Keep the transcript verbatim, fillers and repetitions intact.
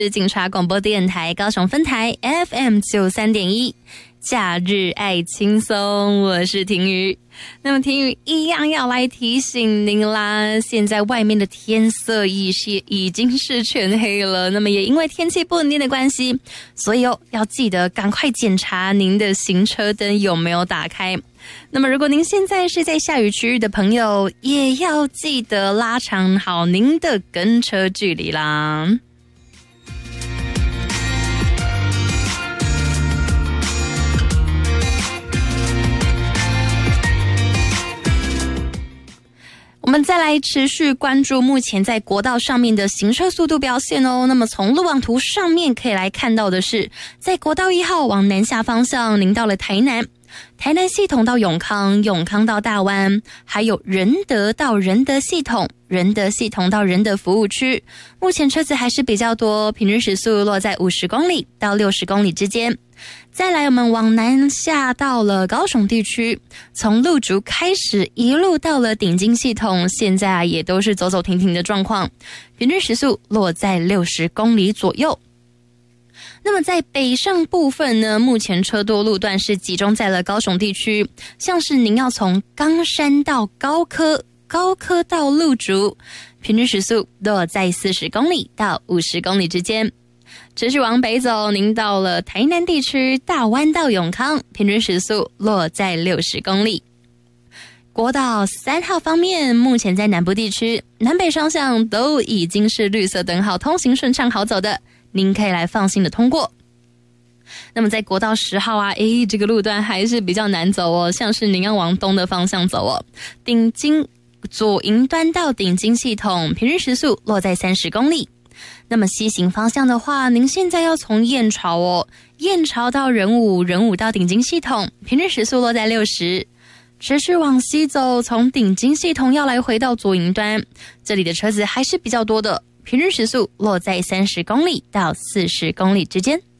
是警察广播电台高雄分台 F M 九三点一，假日爱轻松，我是婷瑜。那么婷瑜一样要来提醒您啦，现在外面的天色已是已经是全黑了，那么也因为天气不稳定的关系，所以哦要记得赶快检查您的行车灯有没有打开。那么如果您现在是在下雨区域的朋友，也要记得拉长好您的跟车距离啦。我们再来持续关注目前在国道上面的行车速度表现哦。那么从路网图上面可以来看到的是，在国道一号往南下方向，您到了台南，台南系统到永康，永康到大湾，还有仁德到仁德系统，仁德系统到仁德服务区，目前车子还是比较多，平均时速落在五十公里到六十公里之间。再来我们往南下到了高雄地区，从鹿竹开始一路到了顶金系统，现在啊也都是走走停停的状况，平均时速落在六十公里左右。那么在北上部分呢，目前车多路段是集中在了高雄地区，像是您要从冈山到高科，高科到鹿竹，平均时速落在四十公里到五十公里之间。持续往北走，您到了台南地区大湾到永康，平均时速落在六十公里。国道三号方面，目前在南部地区南北双向都已经是绿色灯号，通行顺畅好走的，您可以来放心的通过。那么在国道十号啊，诶，这个路段还是比较难走哦，像是您要往东的方向走哦，顶金左营端到顶金系统，平均时速落在三十公里。那么西行方向的话，您现在要从燕巢哦，燕巢到仁武，仁武到顶金系统，平均时速落在六十。持续往西走，从顶金系统要来回到左营端，这里的车子还是比较多的，平均时速落在三十公里到四十公里之间。